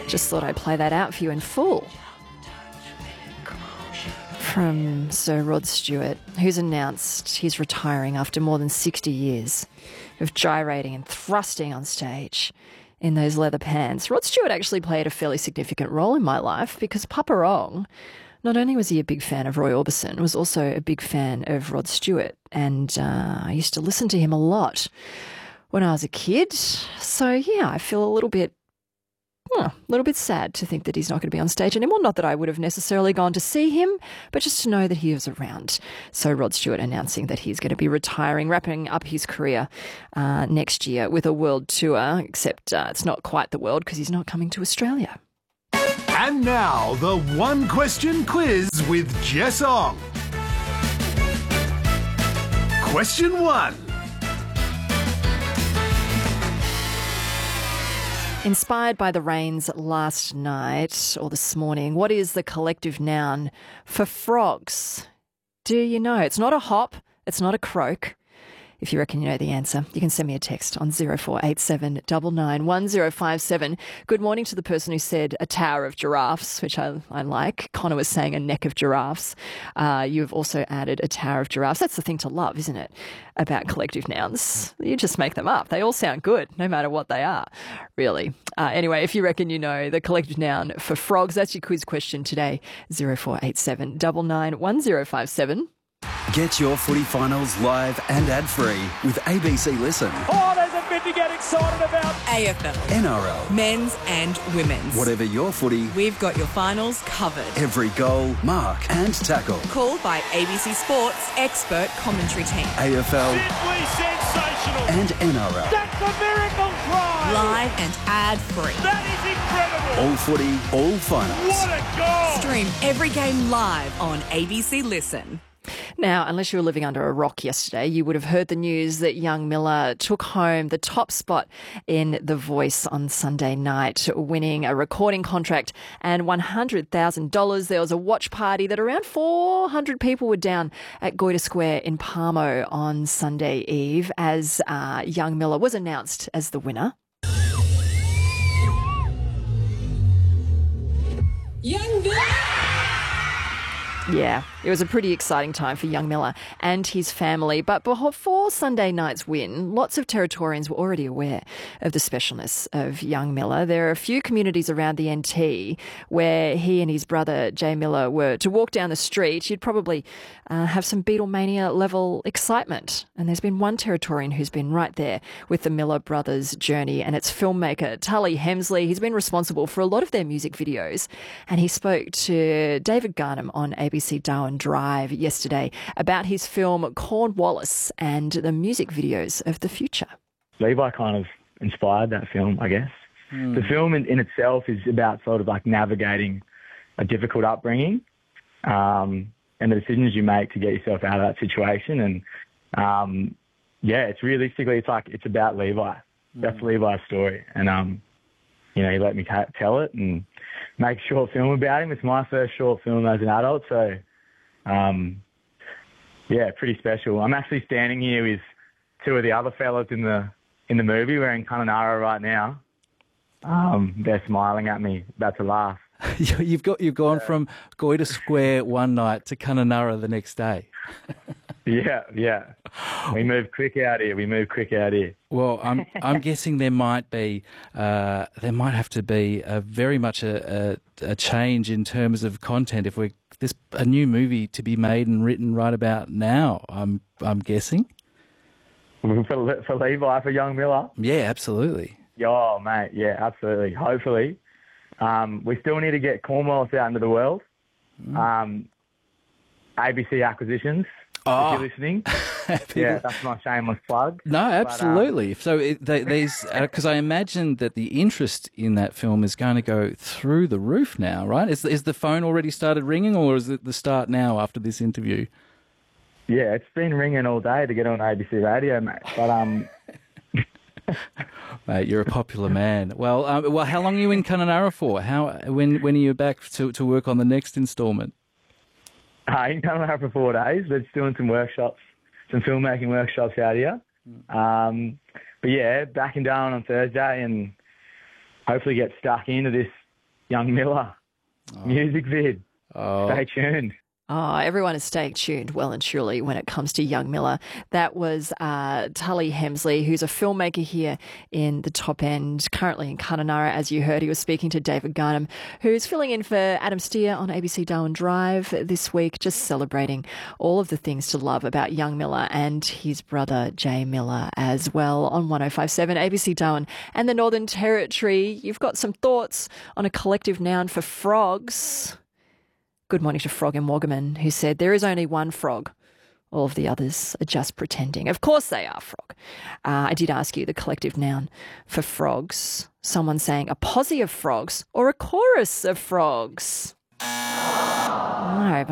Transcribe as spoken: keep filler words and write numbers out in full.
Just thought I'd play that out for you in full. From Sir Rod Stewart, who's announced he's retiring after more than sixty years of gyrating and thrusting on stage in those leather pants. Rod Stewart actually played a fairly significant role in my life because Papa Wrong, not only was he a big fan of Roy Orbison, was also a big fan of Rod Stewart. And uh, I used to listen to him a lot when I was a kid. So, yeah, I feel a little bit Well, a little bit sad to think that he's not going to be on stage anymore. Not that I would have necessarily gone to see him, but just to know that he was around. So Rod Stewart announcing that he's going to be retiring, wrapping up his career uh, next year with a world tour, except uh, it's not quite the world because he's not coming to Australia. And now, the one question quiz with Jess Ong. Question one. Inspired by the rains last night or this morning, what is the collective noun for frogs? Do you know? It's not a hop. It's not a croak. If you reckon you know the answer, you can send me a text on zero four eight seven nine nine one zero five seven. Good morning to the person who said a tower of giraffes, which I, I like. Connor was saying a neck of giraffes. Uh, you've also added a tower of giraffes. That's the thing to love, isn't it, about collective nouns? You just make them up. They all sound good, no matter what they are, really. Uh, anyway, if you reckon you know the collective noun for frogs, that's your quiz question today, zero four eight seven nine nine one zero five seven. Get your footy finals live and ad-free with A B C Listen. Oh, there's a bit to get excited about. A F L, N R L, men's and women's. Whatever your footy, We've got your finals covered. every goal, mark and tackle. Called by A B C Sports expert commentary team. A F L Simply sensational. and N R L. That's a miracle try. Live and ad-free. That is incredible. All footy, all finals. What a goal. Stream every game live on A B C Listen. Now, unless you were living under a rock yesterday, you would have heard the news that young Miller took home the top spot in The Voice on Sunday night, winning a recording contract and one hundred thousand dollars. There was a watch party that around four hundred people were down at Goyder Square in Palmo on Sunday Eve as uh, young Miller was announced as the winner. Young Miller! Yeah, it was a pretty exciting time for young Miller and his family. But before Sunday night's win, lots of Territorians were already aware of the specialness of young Miller. There are a few communities around the N T where he and his brother Jay Miller were to walk down the street. You'd probably uh, have some Beatlemania level excitement. And there's been one Territorian who's been right there with the Miller brothers' journey, and it's filmmaker Tully Hemsley. He's been responsible for a lot of their music videos, and he spoke to David Garnham on A B C Darwin Drive yesterday about his film Cornwallis and the music videos of the future. Levi kind of inspired that film, I guess. Mm. The film in, in itself is about sort of like navigating a difficult upbringing um, and the decisions you make to get yourself out of that situation. And um, yeah, it's realistically, it's like, it's about Levi. Mm. That's Levi's story. And, um, you know, he let me t- tell it and make a short film about him. It's my first short film as an adult. So, um, yeah, pretty special. I'm actually standing here with two of the other fellas in the in the movie. We're in Kununurra right now. Um, they're smiling at me, about to laugh. You've got you've gone yeah. from Goyder Square one night to Kununurra the next day. yeah, yeah. We move quick out here. We move quick out here. Well, I'm I'm guessing there might be uh, there might have to be a very much a, a, a change in terms of content if we this a new movie to be made and written right about now. I'm I'm guessing. For, for Levi, for young Miller. Yeah, absolutely. Oh, mate, yeah, absolutely. Hopefully, um, we still need to get Cornwallis out into the world. Mm. Um, A B C Acquisitions. Oh. If you're listening, yeah, that's my shameless plug. No, absolutely. But, um... So it, they, these, because I imagine that the interest in that film is going to go through the roof now, right? Is is the phone already started ringing, or is it the start now after this interview? Yeah, it's been ringing all day to get on A B C Radio, mate. But um, mate, you're a popular man. Well, um, well, how long are you in Kununurra for? How when when are you back to to work on the next instalment? Uh, in Kununurra for four days. We're just doing some workshops, some filmmaking workshops out here. Um, but yeah, back in Darwin on Thursday and hopefully get stuck into this Young Miller. Music vid. Oh. Stay tuned. Oh, everyone is staying tuned well and truly when it comes to young Miller. That was uh, Tully Hemsley, who's a filmmaker here in the Top End, currently in Kununurra. As you heard, he was speaking to David Garnham, who's filling in for Adam Steer on A B C Darwin Drive this week, just celebrating all of the things to love about young Miller and his brother Jay Miller as well on one oh five point seven A B C Darwin and the Northern Territory. You've got some thoughts on a collective noun for frogs. Good morning to Frog in Wagaman, who said, there is only one frog. All of the others are just pretending. Of course they are, frog. Uh, I did ask you the collective noun for frogs. Someone saying a posse of frogs or a chorus of frogs. No, but